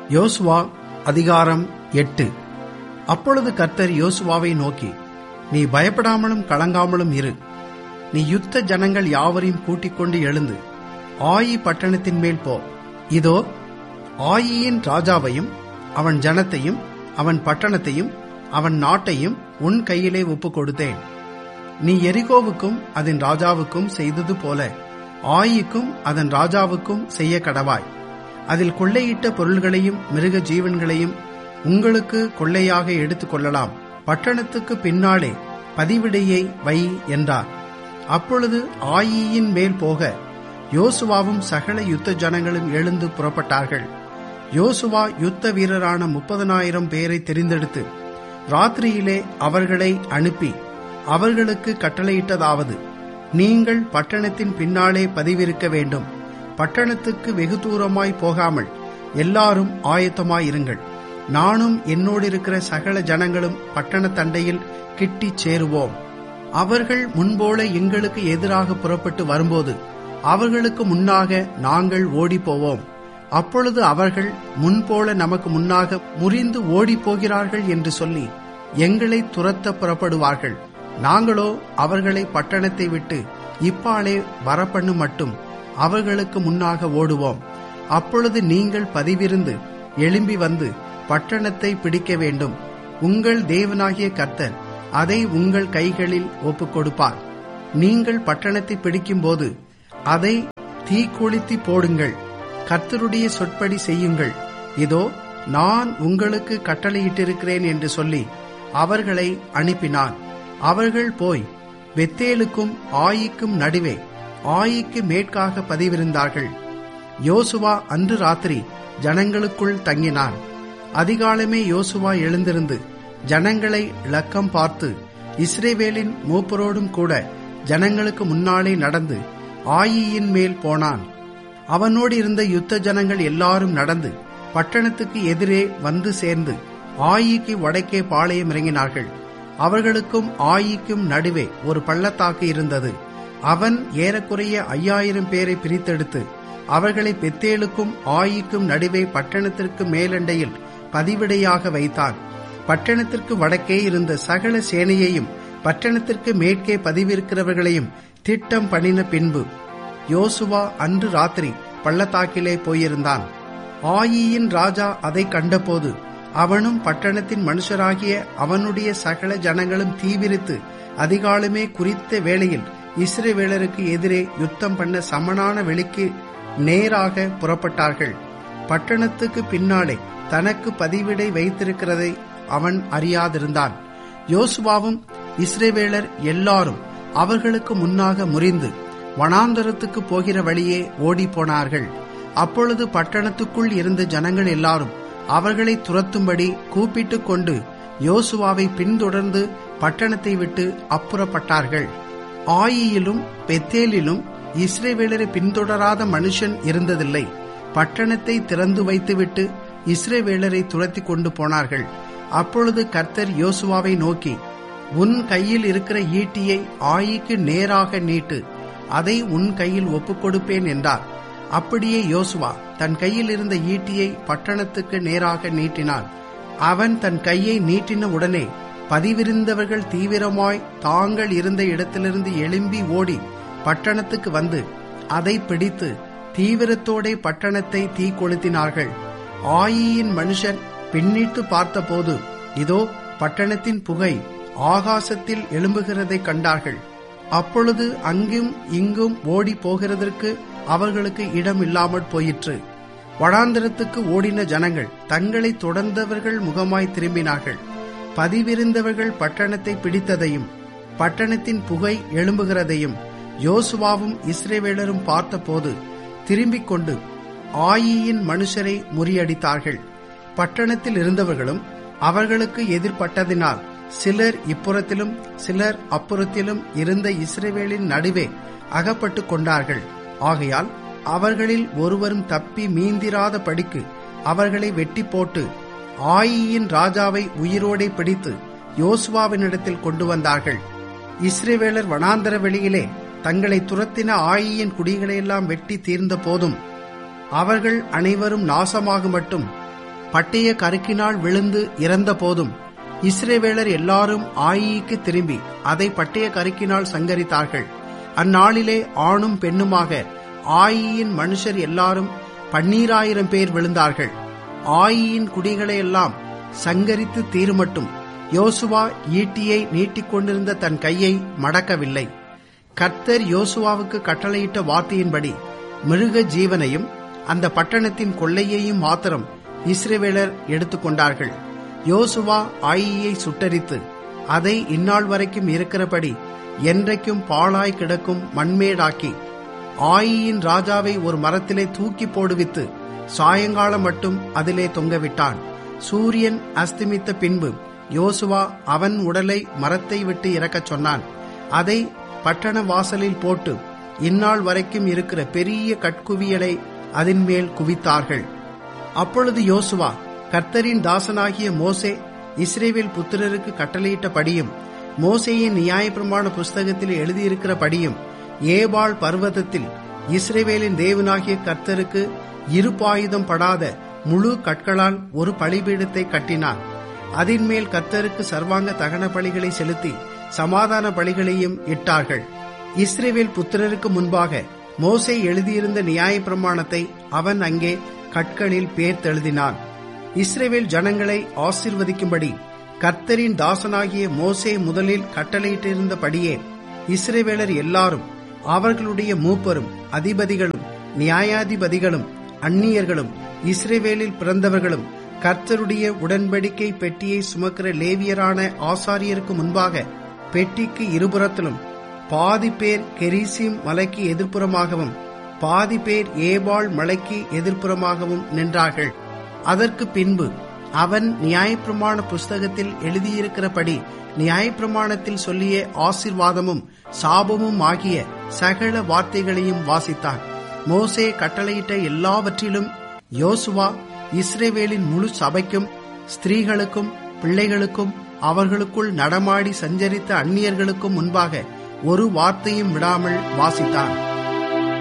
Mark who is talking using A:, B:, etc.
A: யோசுவா அதிகாரம் 8. அப்பொழுது கர்த்தர் யோசுவாவை நோக்கி, நீ பயப்படாமலும் கலங்காமலும் இரு. நீ யுத்த ஜனங்கள் யாவரையும் கூட்டிக் கொண்டு எழுந்து ஆயி பட்டணத்தின் மேல் போ. இதோ, ஆயியின் ராஜாவையும் அவன் ஜனத்தையும் அவன் பட்டணத்தையும் அவன் நாட்டையும் உன் கையிலே ஒப்புக் கொடுத்தேன். நீ எரிகோவுக்கும் அதன் ராஜாவுக்கும் செய்தது போல ஆயிக்கும் அதன் ராஜாவுக்கும் செய்ய கடவாய். அதில் கொள்ளையிட்ட பொருள்களையும் மிருக ஜீவன்களையும் உங்களுக்கு கொள்ளையாக எடுத்துக் கொள்ளலாம். பட்டணத்துக்கு பின்னாலே பதிவிடையை வை என்றார். அப்பொழுது ஆயியின் மேல் போக யோசுவாவும் சகல யுத்த ஜனங்களும் எழுந்து புறப்பட்டார்கள். யோசுவா யுத்த வீரரான 30,000 பேரை தெரிந்தெடுத்து ராத்திரியிலே அவர்களை அனுப்பி அவர்களுக்கு கட்டளையிட்டதாவது, நீங்கள் பட்டணத்தின் பின்னாலே பதிவிருக்க வேண்டும். பட்டணத்துக்கு வெகு தூரமாய் போகாமல் எல்லாரும் ஆயத்தமாயிருங்கள். நானும் என்னோடு இருக்கிற சகல ஜனங்களும் பட்டண தண்டையில் கிட்டிச் சேருவோம். அவர்கள் முன்போல எங்களுக்கு எதிராக புறப்பட்டு வரும்போது அவர்களுக்கு முன்னாக நாங்கள் ஓடிப்போவோம். அப்பொழுது அவர்கள் முன்போல நமக்கு முன்னாக முறிந்து ஓடிப்போகிறார்கள் என்று சொல்லி எங்களை துரத்த புறப்படுவார்கள். நாங்களோ அவர்களை பட்டணத்தை விட்டு இப்பாலே வரப்பண்ணு மட்டும் அவர்களுக்கு முன்னாக ஓடுவோம். அப்பொழுது நீங்கள் பதிவிருந்து எழும்பி வந்து பட்டணத்தை பிடிக்க வேண்டும். உங்கள் தேவனாகிய கர்த்தர் அதை உங்கள் கைகளில் ஒப்புக் கொடுப்பார். நீங்கள் பட்டணத்தை பிடிக்கும்போது அதை தீக்குளித்தி போடுங்கள். கர்த்தருடைய சொற்படி செய்யுங்கள். இதோ, நான் உங்களுக்கு கட்டளையிட்டிருக்கிறேன் என்று சொல்லி அவர்களை அனுப்பினான். அவர்கள் போய் பெத்தேலுக்கும் ஆயிக்கும் நடுவே ஆயிக்கு மேற்காக பதிவிருந்தார்கள். யோசுவா அன்று ராத்திரி ஜனங்களுக்குள் தங்கினான். அதிகாலமே யோசுவா எழுந்திருந்து ஜனங்களை இலக்கம் பார்த்து இஸ்ரவேலின் மூப்பரோடும் கூட ஜனங்களுக்கு முன்னாலே நடந்து ஆயியின் மேல் போனான். அவனோடு இருந்த யுத்த ஜனங்கள் எல்லாரும் நடந்து பட்டணத்துக்கு எதிரே வந்து சேர்ந்து ஆயிக்கு வடக்கே பாளையம் இறங்கினார்கள். அவர்களுக்கும் ஆயிக்கும் நடுவே ஒரு பள்ளத்தாக்கு இருந்தது. அவன் ஏறக்குறைய 5000 பேரை பிரித்தெடுத்து அவர்களை பெத்தேலுக்கும் ஆயிக்கும் நடுவே பட்டணத்திற்கு மேலண்டையில் பதிவிடையாக வைத்தான். பட்டணத்திற்கு வடக்கே இருந்த சகல சேனையையும் பட்டணத்திற்கு மேற்கே பதிவிருக்கிறவர்களையும் திட்டம் பண்ணின பின்பு யோசுவா அன்று ராத்திரி பள்ளத்தாக்கிலே போயிருந்தான். ஆயியின் ராஜா அதை கண்டபோது அவனும் பட்டணத்தின் மனுஷராகிய அவனுடைய சகல ஜனங்களும் தீவிரித்து அதிகாலமே குறித்த வேளையில் இஸ்ரவேலருக்கு எதிரே யுத்தம் பண்ண சமனான வெளிக்கு நேராக புறப்பட்டார்கள். பட்டணத்துக்கு பின்னாலே தனக்கு பதிவிடை வைத்திருக்கிறதை அவன் அறியாதிருந்தான். யோசுவாவும் இஸ்ரவேலர் எல்லாரும் அவர்களுக்கு முன்னாக முறிந்து வனாந்தரத்துக்கு போகிற வழியே ஓடிப்போனார்கள். அப்பொழுது பட்டணத்துக்குள் இருந்த ஜனங்கள் எல்லாரும் அவர்களை துரத்தும்படி கூப்பிட்டுக் கொண்டு யோசுவாவை பின்தொடர்ந்து பட்டணத்தை விட்டு அப்புறப்பட்டார்கள். ஆயியிலும் பெத்தேலிலும் இஸ்ரவேலரை பின்தொடராத மனுஷன் இருந்ததில்லை. பட்டணத்தை திறந்து வைத்துவிட்டு இஸ்ரவேலரை துரத்தி கொண்டு போனார்கள். அப்பொழுது கர்த்தர் யோசுவாவை நோக்கி, உன் கையில் இருக்கிற ஈட்டியை ஆயிக்கு நேராக நீட்டு, அதை உன் கையில் ஒப்புக் கொடுப்பேன் என்றார். அப்படியே யோசுவா தன் கையில் இருந்த ஈட்டியை பட்டணத்துக்கு நேராக நீட்டினான். அவன் தன் கையை நீட்டின உடனே பதிவிருந்தவர்கள் தீவிரமாய் தாங்கள் இருந்த இடத்திலிருந்து எழும்பி ஓடி பட்டணத்துக்கு வந்து அதை பிடித்து தீவிரத்தோടെ பட்டணத்தை தீக்கொளுத்தினார்கள். ஆயியின் மனுஷர் பின்னிட்டு பார்த்தபோது இதோ, பட்டணத்தின் புகை ஆகாசத்தில் எழும்புகிறதை கண்டார்கள். அப்பொழுது அங்கும் இங்கும் ஓடி போகிறதற்கு அவர்களுக்கு இடம் இல்லாமற் போயிற்று. வனாந்தரத்துக்கு ஓடின ஜனங்கள் தங்களை தொடர்ந்தவர்கள் முகமாய் திரும்பினார்கள். பதிவிருந்தவர்கள் பட்டணத்தை பிடித்ததையும் பட்டணத்தின் புகை எழும்புகிறதையும் யோசுவாவும் இஸ்ரவேலரும் பார்த்தபோது திரும்பிக் கொண்டு ஆயியின் மனுஷரை முறியடித்தார்கள். பட்டணத்தில் இருந்தவர்களும் அவர்களுக்கு எதிர்பட்டதினால் சிலர் இப்புறத்திலும் சிலர் அப்புறத்திலும் இருந்த இஸ்ரவேலின் நடுவே அகப்பட்டு கொண்டார்கள். ஆகையால் அவர்களில் ஒருவரும் தப்பி மீந்திராத படிக்கு அவர்களை வெட்டி போட்டு ஆயியின் ராஜாவை உயிரோடே பிடித்து யோசுவாவினிடத்தில் கொண்டு வந்தார்கள். இஸ்ரவேலர் வனாந்தர வெளியிலே தங்களை துரத்தின ஆயியின் குடிகளையெல்லாம் வெட்டி தீர்ந்த போதும் அவர்கள் அனைவரும் நாசமாக மட்டும் பட்டய கருக்கினால் விழுந்து இறந்த போதும் இஸ்ரவேலர் எல்லாரும் ஆயீக்கு திரும்பி அதை பட்டய கருக்கினால் சங்கரித்தார்கள். அந்நாளிலே ஆணும் பெண்ணுமாக ஆயியின் மனுஷர் எல்லாரும் 12,000 பேர் விழுந்தார்கள். ஆயியின் குடிகளை எல்லாம் சங்கரித்து தீருமட்டும் யோசுவா ஈட்டியை நீட்டிக்கொண்டிருந்த தன் கையை மடக்கவில்லை. கர்த்தர் யோசுவாவுக்கு கட்டளையிட்ட வார்த்தையின்படி மிருக ஜீவனையும் அந்த பட்டணத்தின் கொள்ளையையும் மாத்திரம் இஸ்ரவேலர் எடுத்துக்கொண்டார்கள். யோசுவா ஆயியை சுட்டரித்து அதை இந்நாள் வரைக்கும் இருக்கிறபடி என்றைக்கும் பாழாய் கிடக்கும் மண்மேடாக்கி ஆயியின் ராஜாவை ஒரு மரத்திலே தூக்கி போடுவித்து சாயங்காலம் மட்டும் அதிலே தொங்கவிட்டான். சூரியன் அஸ்தமித்த பின்பு யோசுவா அவன் உடலை மரத்தை விட்டு இறக்கச் சொன்னான். அதை பட்டண வாசலில் போட்டு இந்நாள் வரைக்கும் இருக்கிற பெரிய கட்குவியலை அதன் மேல் குவித்தார்கள். அப்பொழுது யோசுவா கர்த்தரின் தாசனாகிய மோசே இஸ்ரவேல் புத்திரருக்கு கட்டளையிட்டபடியும் மோசேயின் நியாயப்பிரமாண புஸ்தகத்தில் எழுதியிருக்கிறபடியும் ஏபாள் பர்வதத்தில் இஸ்ரவேலின் தேவனாகிய கர்த்தருக்கு இருபாயுதம் படாத முழு கற்களால் ஒரு பலிபீடத்தை கட்டினான். அதன் மேல் கர்த்தருக்கு சர்வாங்க தகன பலிகளை செலுத்தி சமாதான பலிகளையும் இட்டார்கள். இஸ்ரவேல் புத்திரருக்கு முன்பாக மோசே எழுதியிருந்த நியாயப்பிரமாணத்தை அவன் அங்கே கற்களில் பேர்த்தெழுதினான். இஸ்ரவேல் ஜனங்களை ஆசீர்வதிக்கும்படி கர்த்தரின் தாசனாகிய மோசே முதலில் கட்டளையிட்டிருந்தபடியே இஸ்ரவேலர் எல்லாரும் அவர்களுடைய மூப்பரும் அதிபதிகளும் நியாயாதிபதிகளும் அந்நியர்களும் இஸ்ரவேலில் பிறந்தவர்களும் கர்த்தருடைய உடன்படிக்கை பெட்டியை சுமக்கிற லேவியரான ஆசாரியருக்கு முன்பாக பெட்டிக்கு இருபுறத்திலும் பாதி பேர் கெரிசீம் மலைக்கு எதிர்ப்புறமாகவும் பாதி பேர் ஏபாள் மலைக்கு எதிர்ப்புறமாகவும் நின்றார்கள். அதற்கு பின்பு அவன் நியாயப்பிரமாண புஸ்தகத்தில் எழுதியிருக்கிறபடி நியாயப்பிரமாணத்தில் சொல்லிய ஆசீர்வாதமும் சாபமும் ஆகிய சகல வார்த்தைகளையும் வாசித்தான். மோசே கட்டளையிட்ட எல்லாவற்றிலும் யோசுவா இஸ்ரவேலின் முழு சபைக்கும் ஸ்திரீகளுக்கும் பிள்ளைகளுக்கும் அவர்களுக்குள் நடமாடி சஞ்சரித்த அந்நியர்களுக்கும் முன்பாக ஒரு வார்த்தையும் விடாமல் வாசித்தான்.